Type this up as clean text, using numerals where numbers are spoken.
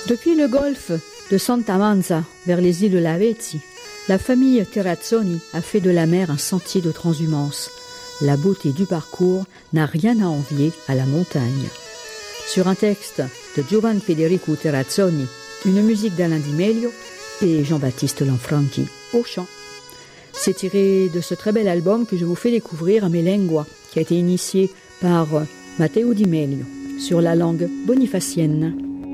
Depuis le golfe de Santa Manza vers les îles Lavezzi, la famille Terrazzoni a fait de la mer un sentier de transhumance. La beauté du parcours n'a rien à envier à la montagne. Sur un texte de Giovan Federico Terrazzoni, une musique d'Alain Di Meglio et Jean-Baptiste Lanfranchi au chant. C'est tiré de ce très bel album que je vous fais découvrir à Melengua, qui a été initié par Matteo Di Meglio sur la langue bonifacienne.